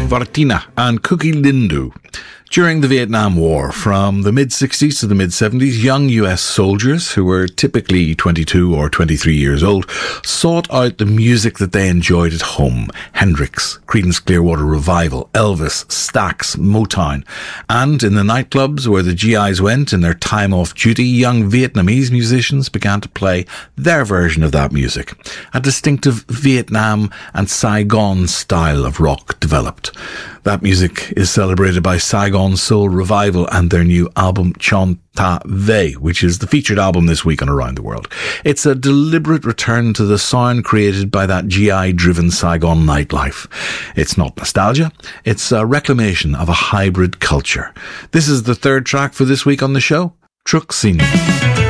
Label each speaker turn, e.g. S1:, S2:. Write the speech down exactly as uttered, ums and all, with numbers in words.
S1: Vartina and Cookie Lindu. During the Vietnam War, from the mid-sixties to the mid-seventies, young U S soldiers, who were typically twenty-two or twenty-three years old, sought out the music that they enjoyed at home. Hendrix, Creedence Clearwater Revival, Elvis, Stax, Motown. And in the nightclubs where the G Is went in their time off duty, young Vietnamese musicians began to play their version of that music. A distinctive Vietnam and Saigon style of rock developed. That music is celebrated by Saigon Soul Revival and their new album Chon Ta Ve, which is the featured album this week on Around the World. It's a deliberate return to the sound created by that G I-driven Saigon nightlife. It's not nostalgia, it's a reclamation of a hybrid culture. This is the third track for this week on the show, Truck Scene.